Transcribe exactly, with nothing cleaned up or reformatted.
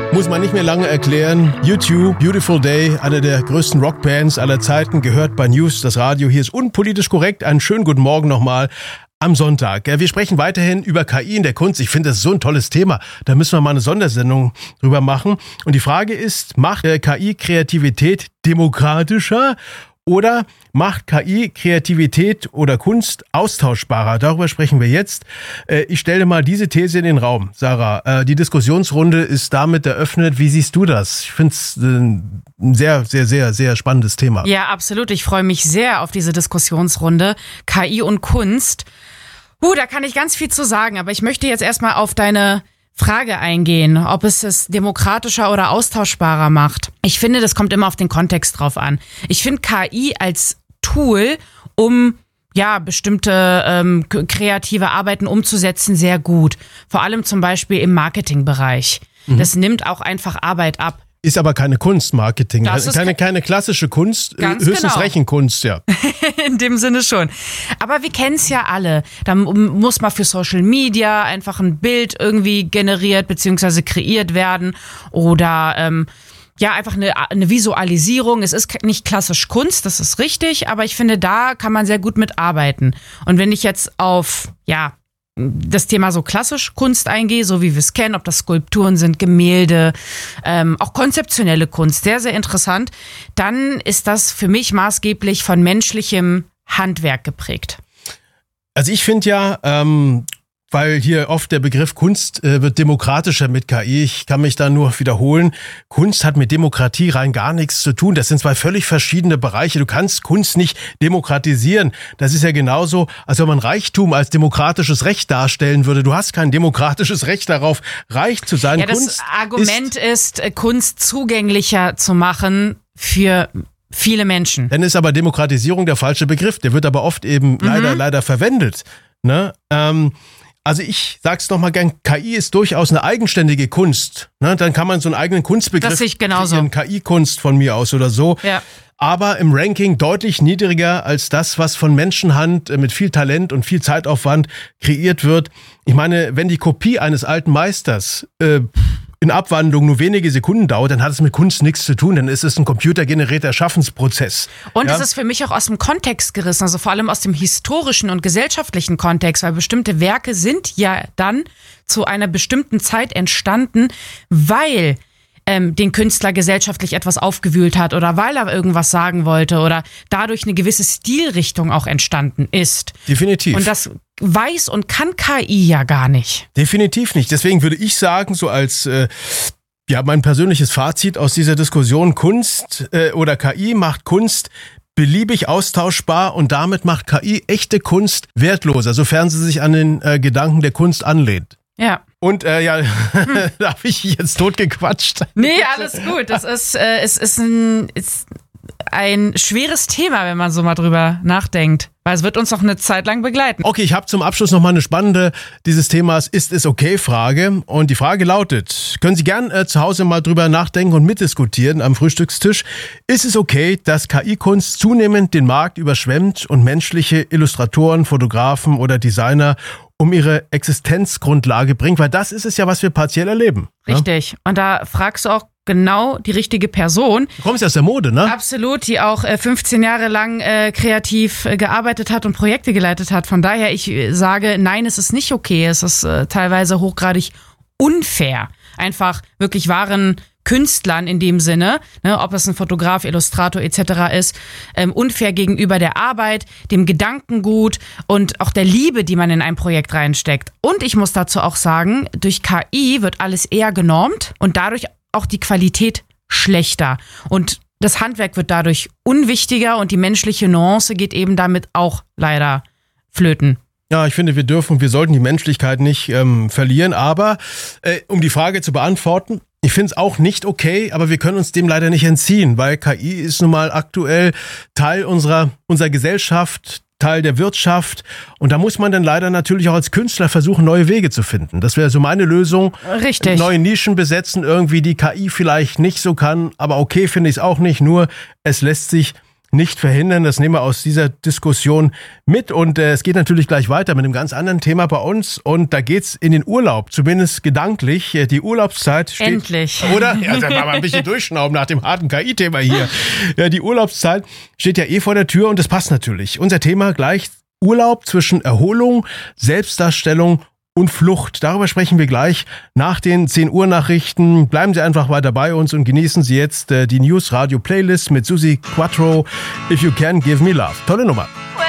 Muss man nicht mehr lange erklären. U zwei, Beautiful Day, eine der größten Rockbands aller Zeiten, gehört bei News, das Radio. Hier ist unpolitisch korrekt. Einen schönen guten Morgen nochmal am Sonntag. Wir sprechen weiterhin über K I in der Kunst. Ich finde, das ist so ein tolles Thema. Da müssen wir mal eine Sondersendung drüber machen. Und die Frage ist, macht K I Kreativität demokratischer? Oder macht K I Kreativität oder Kunst austauschbarer? Darüber sprechen wir jetzt. Ich stelle mal diese These in den Raum, Sarah. Die Diskussionsrunde ist damit eröffnet. Wie siehst du das? Ich finde es ein sehr, sehr, sehr, sehr spannendes Thema. Ja, absolut. Ich freue mich sehr auf diese Diskussionsrunde. K I und Kunst. Uh, da kann ich ganz viel zu sagen. Aber ich möchte jetzt erstmal auf deine Frage eingehen, ob es es demokratischer oder austauschbarer macht. Ich finde, das kommt immer auf den Kontext drauf an. Ich finde K I als Tool, um ja bestimmte ähm, kreative Arbeiten umzusetzen, sehr gut. Vor allem zum Beispiel im Marketingbereich. Mhm. Das nimmt auch einfach Arbeit ab. Ist aber keine Kunstmarketing, keine, keine klassische Kunst, höchstens genau. Rechenkunst, ja. In dem Sinne schon. Aber wir kennen es ja alle. Da muss mal für Social Media einfach ein Bild irgendwie generiert bzw. kreiert werden oder ähm, ja, einfach eine, eine Visualisierung. Es ist nicht klassisch Kunst, das ist richtig, aber ich finde, da kann man sehr gut mitarbeiten. Und wenn ich jetzt auf, ja, das Thema so klassisch Kunst eingehe, so wie wir es kennen, ob das Skulpturen sind, Gemälde, ähm, auch konzeptionelle Kunst, sehr, sehr interessant, dann ist das für mich maßgeblich von menschlichem Handwerk geprägt. Also ich finde ja, ähm, weil hier oft der Begriff Kunst äh, wird demokratischer mit K I. Ich kann mich da nur wiederholen. Kunst hat mit Demokratie rein gar nichts zu tun. Das sind zwei völlig verschiedene Bereiche. Du kannst Kunst nicht demokratisieren. Das ist ja genauso, als wenn man Reichtum als demokratisches Recht darstellen würde. Du hast kein demokratisches Recht darauf, reich zu sein. Ja, das Kunst Argument ist, ist, Kunst zugänglicher zu machen für viele Menschen. Dann ist aber Demokratisierung der falsche Begriff. Der wird aber oft eben mhm. leider, leider verwendet. Ne? Ähm, Also ich sag's noch mal gern, K I ist durchaus eine eigenständige Kunst. Ne? Dann kann man so einen eigenen Kunstbegriff das sehe ich genauso. kreieren, K I-Kunst von mir aus oder so. Ja. Aber im Ranking deutlich niedriger als das, was von Menschenhand mit viel Talent und viel Zeitaufwand kreiert wird. Ich meine, wenn die Kopie eines alten Meisters äh, in Abwandlung nur wenige Sekunden dauert, dann hat es mit Kunst nichts zu tun, dann ist es ein computergenerierter Schaffensprozess. Und ja? es ist für mich auch aus dem Kontext gerissen, also vor allem aus dem historischen und gesellschaftlichen Kontext, weil bestimmte Werke sind ja dann zu einer bestimmten Zeit entstanden, weil ähm, den Künstler gesellschaftlich etwas aufgewühlt hat oder weil er irgendwas sagen wollte oder dadurch eine gewisse Stilrichtung auch entstanden ist. Definitiv. Und das weiß und kann K I ja gar nicht. Definitiv nicht. Deswegen würde ich sagen, so als äh, ja mein persönliches Fazit aus dieser Diskussion, Kunst äh, oder K I macht Kunst beliebig austauschbar und damit macht K I echte Kunst wertloser, sofern sie sich an den äh, Gedanken der Kunst anlehnt. Ja. Und äh, ja, hm. da habe ich jetzt totgequatscht. Nee, alles gut. Das ist, äh, es ist ein, ist ein schweres Thema, wenn man so mal drüber nachdenkt. Weil es wird uns noch eine Zeit lang begleiten. Okay, ich habe zum Abschluss noch mal eine spannende dieses Themas Ist es okay? Frage. Und die Frage lautet, können Sie gern äh, zu Hause mal drüber nachdenken und mitdiskutieren am Frühstückstisch. Ist es okay, dass K I-Kunst zunehmend den Markt überschwemmt und menschliche Illustratoren, Fotografen oder Designer um ihre Existenzgrundlage bringt? Weil das ist es ja, was wir partiell erleben. Richtig. Ja? Und da fragst du auch genau die richtige Person. Du kommst ja aus der Mode, ne? Absolut, die auch äh, fünfzehn Jahre lang äh, kreativ äh, gearbeitet hat und Projekte geleitet hat. Von daher, ich äh, sage, nein, es ist nicht okay. Es ist äh, teilweise hochgradig unfair. Einfach wirklich wahren Künstlern in dem Sinne, ne, ob es ein Fotograf, Illustrator et cetera ist, ähm, unfair gegenüber der Arbeit, dem Gedankengut und auch der Liebe, die man in ein Projekt reinsteckt. Und ich muss dazu auch sagen, durch K I wird alles eher genormt und dadurch auch die Qualität schlechter. Und das Handwerk wird dadurch unwichtiger und die menschliche Nuance geht eben damit auch leider flöten. Ja, ich finde, wir dürfen, wir sollten die Menschlichkeit nicht ähm, verlieren. Aber äh, um die Frage zu beantworten, ich finde es auch nicht okay, aber wir können uns dem leider nicht entziehen, weil K I ist nun mal aktuell Teil unserer, unserer Gesellschaft, Teil der Wirtschaft. Und da muss man dann leider natürlich auch als Künstler versuchen, neue Wege zu finden. Das wäre so meine Lösung. Richtig. Neue Nischen besetzen, irgendwie die K I vielleicht nicht so kann. Aber okay finde ich es auch nicht, nur es lässt sich nicht verhindern. Das nehmen wir aus dieser Diskussion mit. Und äh, es geht natürlich gleich weiter mit einem ganz anderen Thema bei uns. Und da geht's in den Urlaub, zumindest gedanklich. Die Urlaubszeit steht... Endlich. Oder? Ja, da mal ein bisschen durchschnauben nach dem harten K I-Thema hier. Ja, die Urlaubszeit steht ja eh vor der Tür und das passt natürlich. Unser Thema gleich Urlaub zwischen Erholung, Selbstdarstellung und Flucht. Darüber sprechen wir gleich nach den zehn Uhr Nachrichten. Bleiben Sie einfach weiter bei uns und genießen Sie jetzt äh, die News Radio Playlist mit Susi Quattro. If You Can Give Me Love. Tolle Nummer.